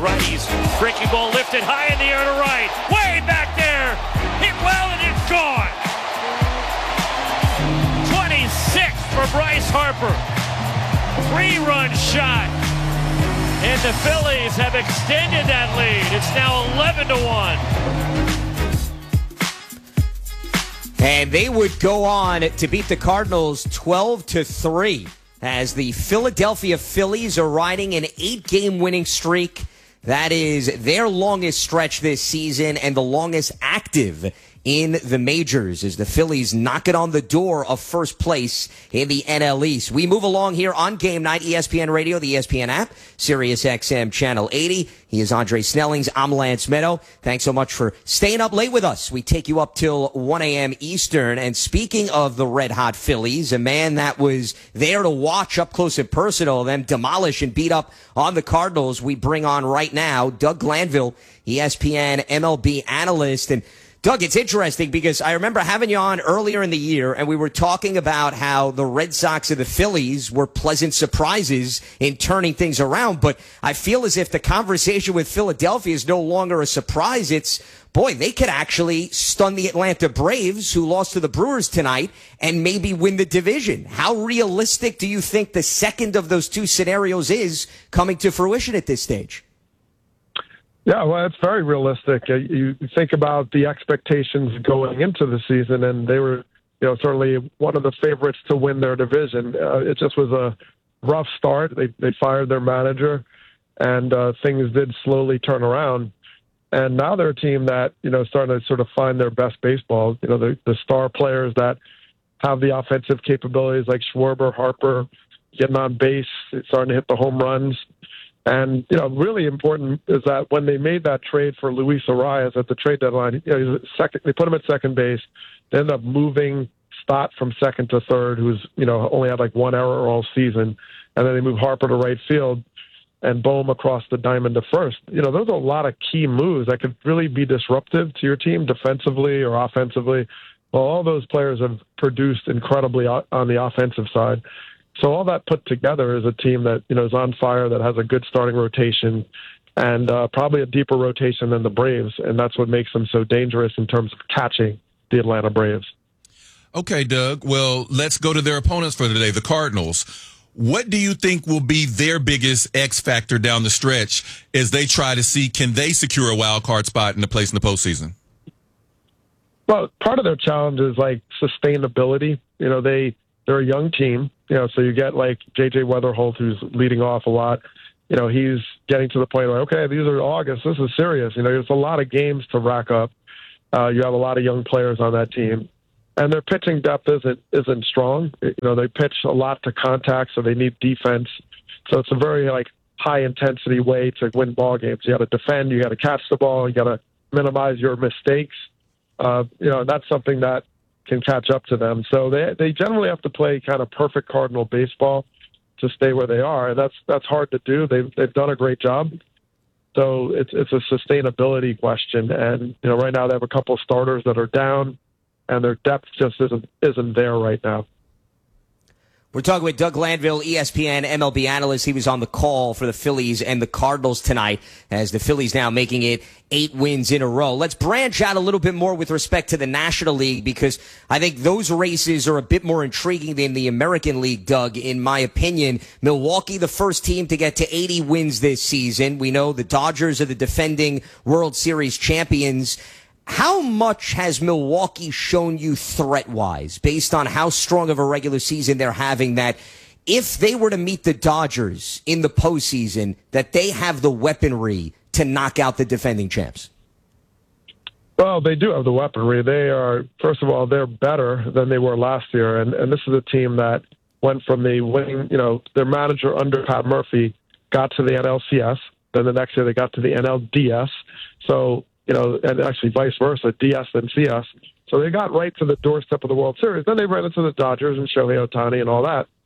righties. Breaking ball lifted high in the air to right. Way back there. Hit well and it's gone. 26 for Bryce Harper. 3-run shot. And the Phillies have extended that lead. It's now 11-1. And they would go on to beat the Cardinals 12-3 as the Philadelphia Phillies are riding an 8-game winning streak. That is their longest stretch this season and the longest active in the majors as the Phillies knock it on the door of first place in the NL East. We move along here on Game Night, ESPN Radio, the ESPN app, Sirius XM Channel 80. He is Andre Snellings. I'm Lance Meadow. Thanks so much for staying up late with us. We take you up till 1 a.m. Eastern. And speaking of the red-hot Phillies, a man that was there to watch up close and personal, them demolish and beat up on the Cardinals, we bring on right now Doug Glanville, ESPN MLB analyst. And Doug, it's interesting because I remember having you on earlier in the year, and we were talking about how the Red Sox and the Phillies were pleasant surprises in turning things around. But I feel as if the conversation with Philadelphia is no longer a surprise. It's, boy, they could actually stun the Atlanta Braves, who lost to the Brewers tonight, and maybe win the division. How realistic do you think the second of those two scenarios is coming to fruition at this stage? Yeah, well, it's very realistic. You think about the expectations going into the season, and they were, certainly one of the favorites to win their division. It just was a rough start. They fired their manager, and things did slowly turn around. And now they're a team that, starting to sort of find their best baseball. The star players that have the offensive capabilities like Schwarber, Harper, getting on base, starting to hit the home runs. And, really important is that when they made that trade for Luis Arias at the trade deadline, they put him at second base. They ended up moving Stott from second to third, who's, only had like one error all season. And then they moved Harper to right field and Bohm across the diamond to first. Those are a lot of key moves that could really be disruptive to your team defensively or offensively. Well, all those players have produced incredibly on the offensive side. So all that put together is a team that, is on fire, that has a good starting rotation and probably a deeper rotation than the Braves. And that's what makes them so dangerous in terms of catching the Atlanta Braves. Okay, Doug. Well, let's go to their opponents for today, the Cardinals. What do you think will be their biggest X factor down the stretch as they try to see, can they secure a wild card spot in the place in the postseason? Well, part of their challenge is like sustainability. They're a young team. So you get like J.J. Weatherholt, who's leading off a lot. He's getting to the point where, okay, these are August. This is serious. There's a lot of games to rack up. You have a lot of young players on that team. And their pitching depth isn't strong. They pitch a lot to contact, so they need defense. So it's a very high-intensity way to win ball games. You got to defend. You got to catch the ball. You got to minimize your mistakes. That's something that can catch up to them. So they generally have to play kind of perfect Cardinal baseball to stay where they are. And that's hard to do. They've done a great job. So it's a sustainability question. And, right now they have a couple of starters that are down and their depth just isn't there right now. We're talking with Doug Glanville, ESPN MLB analyst. He was on the call for the Phillies and the Cardinals tonight as the Phillies now making it 8 wins in a row. Let's branch out a little bit more with respect to the National League because I think those races are a bit more intriguing than the American League, Doug, in my opinion. Milwaukee, the first team to get to 80 wins this season. We know the Dodgers are the defending World Series champions. How much has Milwaukee shown you threat-wise based on how strong of a regular season they're having that if they were to meet the Dodgers in the postseason, that they have the weaponry to knock out the defending champs? Well, they do have the weaponry. They are, first of all, they're better than they were last year. And this is a team that went from the winning, their manager under Pat Murphy got to the NLCS. Then the next year they got to the NLDS. So, and actually vice versa, DS and CS. So they got right to the doorstep of the World Series. Then they ran into the Dodgers and Shohei Ohtani and all that.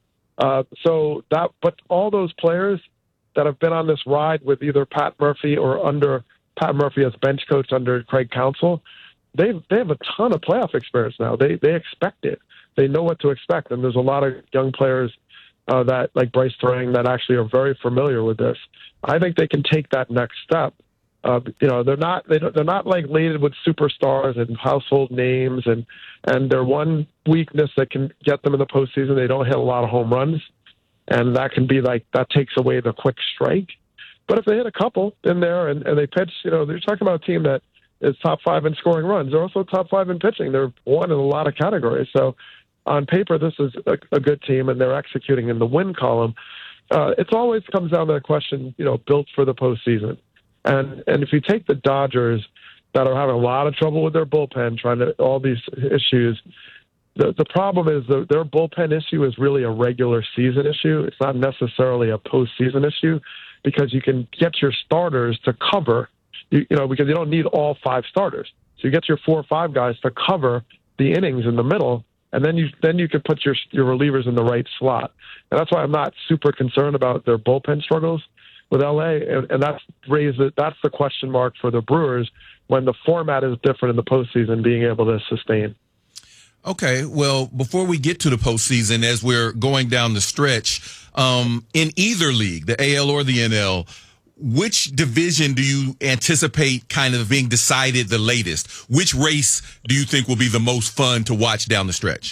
But all those players that have been on this ride with either Pat Murphy or under Pat Murphy as bench coach under Craig Counsell, they have a ton of playoff experience now. They expect it. They know what to expect. And there's a lot of young players that like Bryce Turang that actually are very familiar with this. I think they can take that next step. They're not like laden with superstars and household names, and their one weakness that can get them in the postseason, they don't hit a lot of home runs, and that can be like that takes away the quick strike. But if they hit a couple in there and they pitch, they're talking about a team that is top 5 in scoring runs. They're also top 5 in pitching. They're one in a lot of categories. So on paper, this is a good team, and they're executing in the win column. It always comes down to the question, built for the postseason. And if you take the Dodgers that are having a lot of trouble with their bullpen, all these issues, the problem is their bullpen issue is really a regular season issue. It's not necessarily a postseason issue because you can get your starters to cover, because you don't need all 5 starters. So you get your 4 or 5 guys to cover the innings in the middle, and then you can put your relievers in the right slot. And that's why I'm not super concerned about their bullpen struggles with LA, and that's the question mark for the Brewers when the format is different in the postseason, being able to sustain. Okay, well, before we get to the postseason, as we're going down the stretch, in either league, the AL or the NL, which division do you anticipate kind of being decided the latest? Which race do you think will be the most fun to watch down the stretch?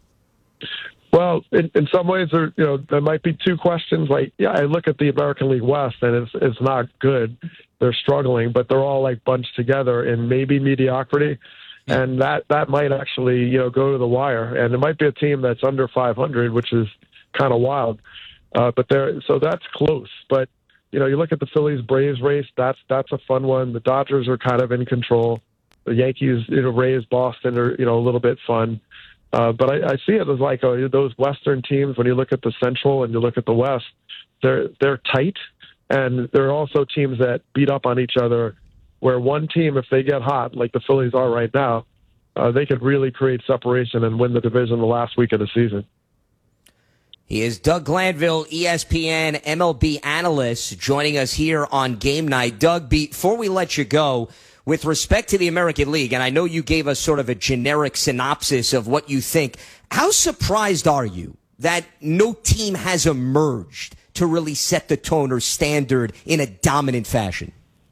Well, in some ways, there might be 2 questions. Like, I look at the American League West, and it's not good. They're struggling, but they're all like bunched together in maybe mediocrity, and that might actually go to the wire. And it might be a team that's under 500, which is kind of wild. So that's close. But you look at the Phillies Braves race. That's a fun one. The Dodgers are kind of in control. The Yankees, Rays, Boston are a little bit fun. But I see it as like those Western teams. When you look at the Central and you look at the West, they're tight, and they're also teams that beat up on each other. Where one team, if they get hot, like the Phillies are right now, they could really create separation and win the division the last week of the season. He is Doug Glanville, ESPN MLB analyst, joining us here on Game Night. Doug, before we let you go, with respect to the American League, and I know you gave us sort of a generic synopsis of what you think, how surprised are you that no team has emerged to really set the tone or standard in a dominant fashion?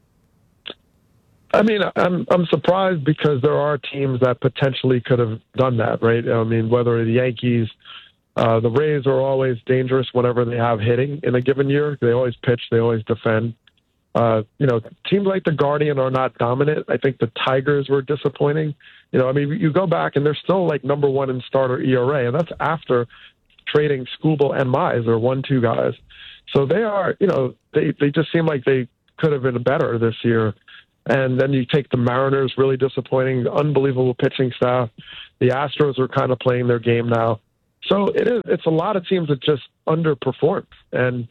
I mean, I'm surprised because there are teams that potentially could have done that, right? I mean, whether the Yankees, the Rays are always dangerous whenever they have hitting in a given year. They always pitch, they always defend. Teams like the Guardian are not dominant. I think the Tigers were disappointing. You go back and they're still like number 1 in starter ERA, and that's after trading Skubal and Mize. They're 1-2 guys. So they are, they just seem like they could have been better this year. And then you take the Mariners, really disappointing, unbelievable pitching staff. The Astros are kind of playing their game now. So it's a lot of teams that just underperformed. And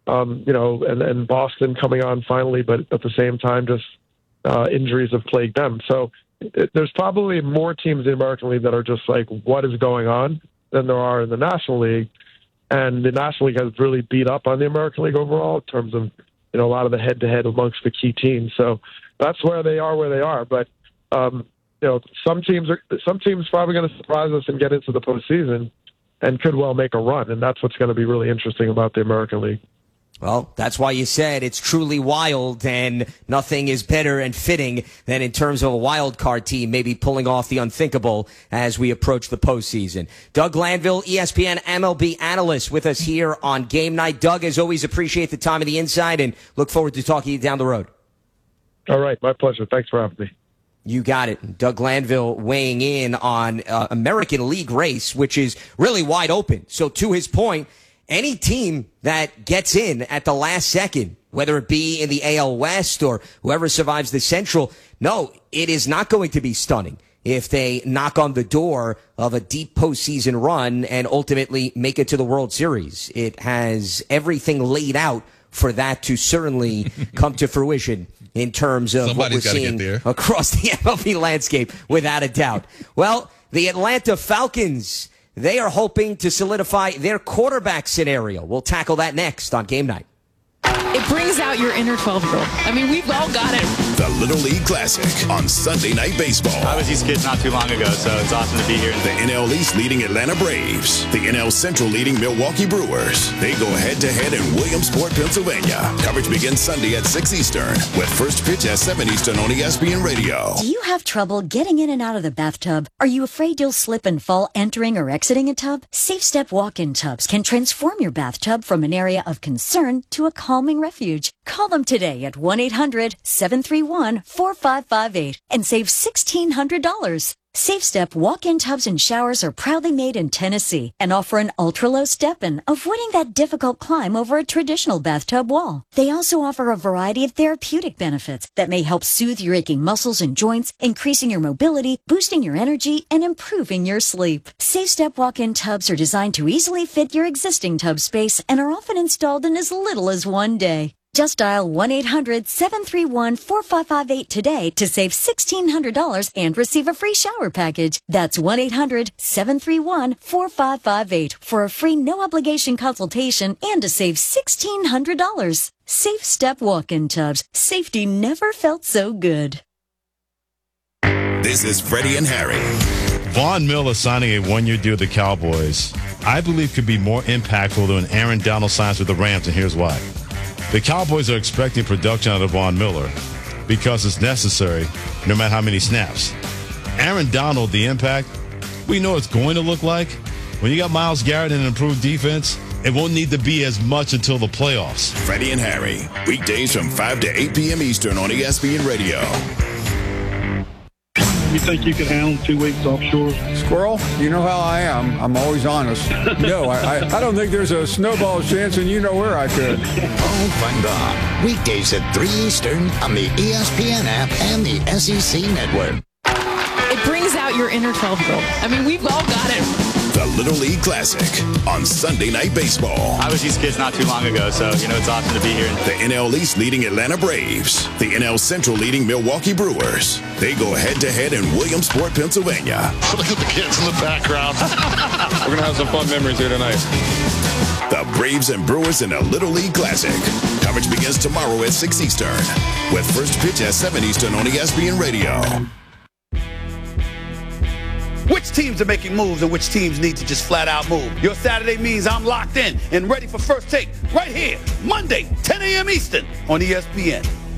and Boston coming on finally, but at the same time, just injuries have plagued them. So there's probably more teams in the American League that are just like, what is going on, than there are in the National League. And the National League has really beat up on the American League overall in terms of, a lot of the head-to-head amongst the key teams. So that's where they are. But, some teams probably going to surprise us and get into the postseason and could well make a run. And that's what's going to be really interesting about the American League. Well, that's why you said it's truly wild, and nothing is better and fitting than in terms of a wild card team maybe pulling off the unthinkable as we approach the postseason. Doug Glanville, ESPN MLB analyst, with us here on Game Night. Doug, as always, appreciate the time and the insight, and look forward to talking to you down the road. All right, my pleasure. Thanks for having me. You got it. Doug Glanville weighing in on American League race, which is really wide open. So to his point, any team that gets in at the last second, whether it be in the AL West or whoever survives the Central, no, it is not going to be stunning if they knock on the door of a deep postseason run and ultimately make it to the World Series. It has everything laid out for that to certainly come to fruition in terms of what we're seeing across the MLB landscape, without a doubt. Well, the Atlanta Falcons, they are hoping to solidify their quarterback scenario. We'll tackle that next on Game Night. It brings out your inner 12-year-old. I mean, we've all got it. The Little League Classic on Sunday Night Baseball. I was these kids not too long ago, so it's awesome to be here. The NL East leading Atlanta Braves. The NL Central leading Milwaukee Brewers. They go head-to-head in Williamsport, Pennsylvania. Coverage begins Sunday at 6 Eastern with first pitch at 7 Eastern on ESPN Radio. Do you have trouble getting in and out of the bathtub? Are you afraid you'll slip and fall entering or exiting a tub? Safe Step walk-in tubs can transform your bathtub from an area of concern to a calming refuge. Call them today at 1-800-731-4558 and save $1,600. Safe Step walk-in tubs and showers are proudly made in Tennessee and offer an ultra-low step-in, avoiding that difficult climb over a traditional bathtub wall. They also offer a variety of therapeutic benefits that may help soothe your aching muscles and joints, increasing your mobility, boosting your energy, and improving your sleep. Safe Step walk-in tubs are designed to easily fit your existing tub space and are often installed in as little as one day. Just dial 1-800-731-4558 today to save $1,600 and receive a free shower package. That's 1-800-731-4558 for a free no-obligation consultation and to save $1,600. Safe Step walk-in tubs. Safety never felt so good. This is Freddie and Harry. Von Miller signing a one-year deal with the Cowboys, I believe, could be more impactful than Aaron Donald signs with the Rams, and here's why. The Cowboys are expecting production out of Von Miller because it's necessary no matter how many snaps. Aaron Donald, the impact, we know it's going to look like. When you got Myles Garrett and an improved defense, it won't need to be as much until the playoffs. Freddie and Harry, weekdays from 5 to 8 p.m. Eastern on ESPN Radio. You think you can handle 2 weeks offshore? Squirrel, you know how I am. I'm always honest. No, I don't think there's a snowball chance, and you know where I could. Oh, fun dog. Weekdays at 3 Eastern on the ESPN app and the SEC Network. It brings out your inner 12-year-old. I mean, we've all got it. The Little League Classic on Sunday Night Baseball. I was these kids not too long ago, so, it's awesome to be here. The NL East leading Atlanta Braves. The NL Central leading Milwaukee Brewers. They go head-to-head in Williamsport, Pennsylvania. Look at the kids in the background. We're going to have some fun memories here tonight. The Braves and Brewers in a Little League Classic. Coverage begins tomorrow at 6 Eastern with first pitch at 7 Eastern on ESPN Radio. Which teams are making moves and which teams need to just flat out move? Your Saturday means I'm locked in and ready for First Take right here, Monday, 10 a.m. Eastern on ESPN.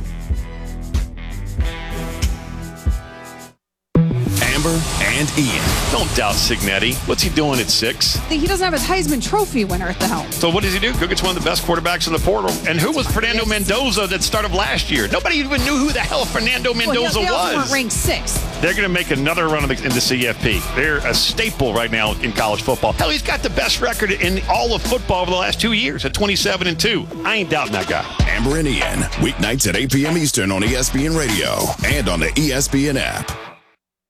Amber and Ian. Don't doubt Cignetti. What's he doing at 6? He doesn't have his Heisman Trophy winner at the helm. So what does he do? Go get one of the best quarterbacks in the portal. And who was Fernando Mendoza that started last year? Nobody even knew who the hell Fernando Mendoza they also was. weren't ranked 6th. They're going to make another run in the CFP. They're a staple right now in college football. Hell, he's got the best record in all of football over the last 2 years at 27-2. I ain't doubting that guy. Amber and Ian, weeknights at 8 p.m. Eastern on ESPN Radio and on the ESPN app.